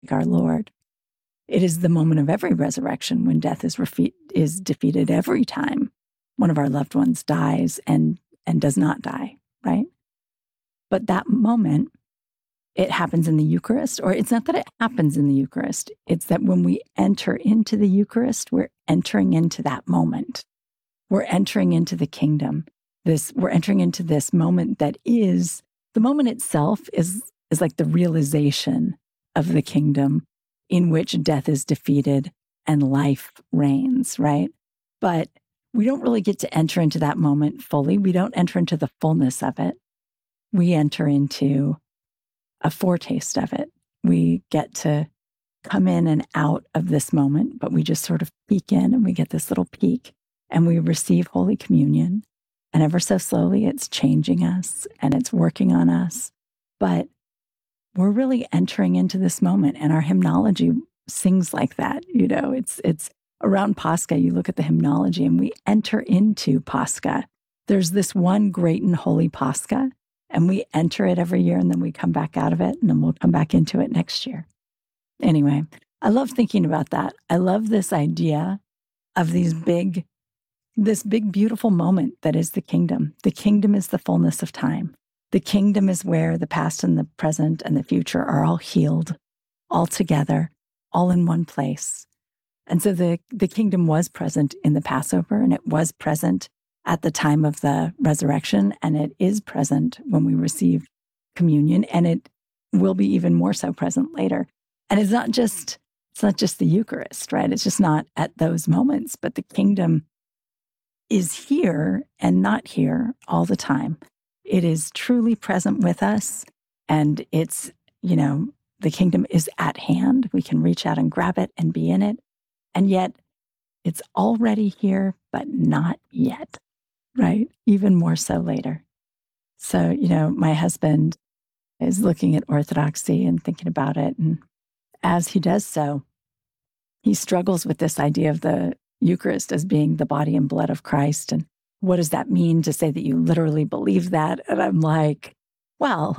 our Lord. It is the moment of every resurrection when death is defeated every time one of our loved ones dies and does not die, right? But that moment, it happens in the Eucharist, or it's not that it happens in the Eucharist. It's that when we enter into the Eucharist, we're entering into that moment. We're entering into the kingdom. We're entering into this moment that is, the moment itself is like the realization of the kingdom in which death is defeated and life reigns, right? But we don't really get to enter into that moment fully. We don't enter into the fullness of it. We enter into a foretaste of it. We get to come in and out of this moment, but we just sort of peek in and we get this little peek and we receive Holy Communion. And ever so slowly, it's changing us and it's working on us. But we're really entering into this moment, and our hymnology sings like that. You know, it's around Pascha, you look at the hymnology and we enter into Pascha. There's this one great and holy Pascha, and we enter it every year, and then we come back out of it, and then we'll come back into it next year. Anyway, I love thinking about that. I love this idea of this big, beautiful moment that is the kingdom. The kingdom is the fullness of time. The kingdom is where the past and the present and the future are all healed, all together, all in one place. And so the kingdom was present in the Passover, and it was present at the time of the resurrection, and it is present when we receive communion, and it will be even more so present later. And it's not just the Eucharist, right? It's just not at those moments, but the kingdom is here and not here all the time. It is truly present with us, and it's, the kingdom is at hand. We can reach out and grab it and be in it. And yet it's already here, but not yet, right? Even more so later. So, my husband is looking at Orthodoxy and thinking about it. And as he does so, he struggles with this idea of the Eucharist as being the body and blood of Christ. And what does that mean to say that you literally believe that? And I'm like, well,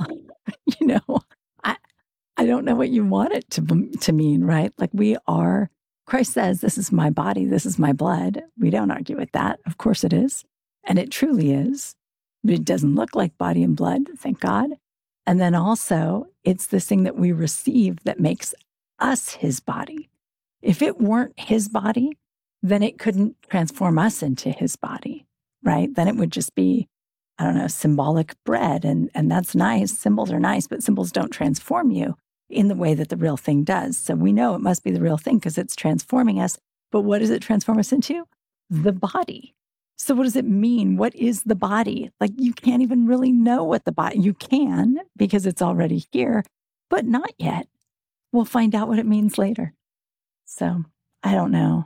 I don't know what you want it to mean, right? Like Christ says, this is my body, this is my blood. We don't argue with that. Of course it is. And it truly is. But it doesn't look like body and blood, thank God. And then also, it's this thing that we receive that makes us his body. If it weren't his body, then it couldn't transform us into his body, right? Then it would just be, symbolic bread. And that's nice. Symbols are nice, but symbols don't transform you in the way that the real thing does. So we know it must be the real thing because it's transforming us. But what does it transform us into? The body. So what does it mean? What is the body? Like, you can't even really know what the body, you can because it's already here, but not yet. We'll find out what it means later. So I don't know.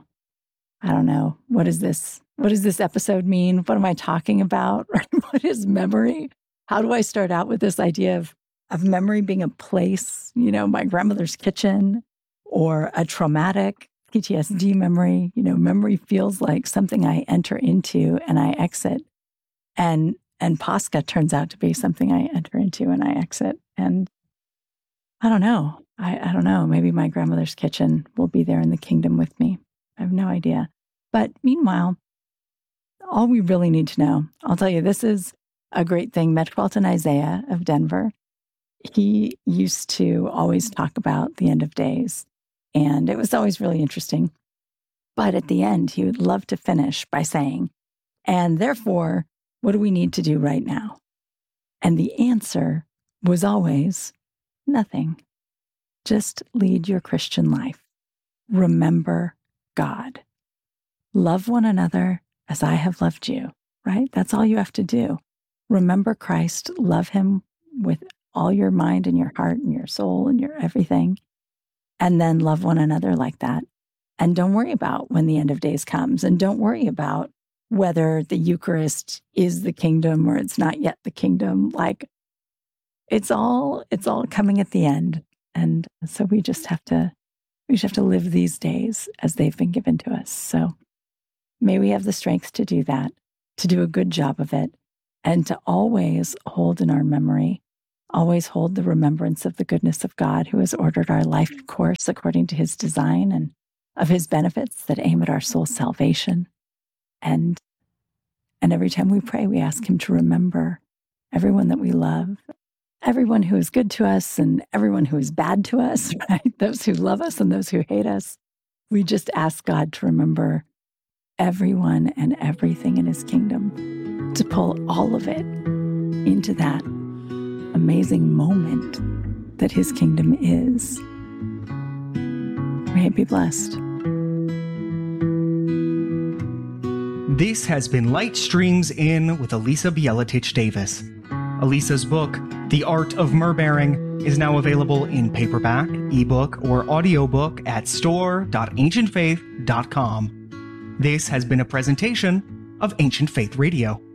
What does this episode mean? What am I talking about? What is memory? How do I start out with this idea of memory being a place, my grandmother's kitchen, or a traumatic PTSD memory? Memory feels like something I enter into and I exit. And Pascha turns out to be something I enter into and I exit. And I don't know. I don't know. Maybe my grandmother's kitchen will be there in the kingdom with me. I have no idea. But meanwhile, all we really need to know, I'll tell you, this is a great thing. Metropolitan Isaiah of Denver, he used to always talk about the end of days. And it was always really interesting. But at the end, he would love to finish by saying, and therefore, what do we need to do right now? And the answer was always nothing. Just lead your Christian life. Remember God. Love one another as I have loved you, right? That's all you have to do. Remember Christ, love him with all your mind and your heart and your soul and your everything, and then love one another like that. And don't worry about when the end of days comes, and don't worry about whether the Eucharist is the kingdom or it's not yet the kingdom. Like, it's all coming at the end. And so we just have to live these days as they've been given to us. So may we have the strength to do that, to do a good job of it, and to always hold in our memory always hold the remembrance of the goodness of God who has ordered our life course according to his design and of his benefits that aim at our soul's salvation. And every time we pray, we ask him to remember everyone that we love, everyone who is good to us and everyone who is bad to us, right? Those who love us and those who hate us. We just ask God to remember everyone and everything in his kingdom, to pull all of it into that amazing moment that his kingdom is. May it be blessed. This has been Light Streams In with Alisa Bielatich Davis. Alisa's book, The Art of Myrrh-Bearing, is now available in paperback, ebook, or audiobook at store.ancientfaith.com. This has been a presentation of Ancient Faith Radio.